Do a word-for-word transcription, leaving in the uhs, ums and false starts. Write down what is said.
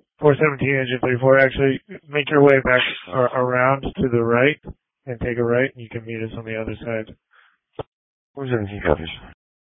four seventeen, engine thirty-four. Actually, make your way back or around to the right and take a right, and you can meet us on the other side. four seventeen copies.